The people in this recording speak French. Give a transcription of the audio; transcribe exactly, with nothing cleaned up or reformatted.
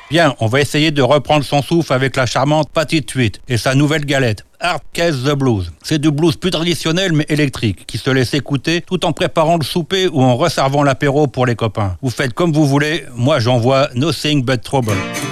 Bien, on va essayer de reprendre son souffle avec la charmante Patti Twist et sa nouvelle galette, Hard Case the Blues. C'est du blues plus traditionnel mais électrique, qui se laisse écouter tout en préparant le souper ou en resservant l'apéro pour les copains. Vous faites comme vous voulez, moi j'envoie Nothing But Trouble.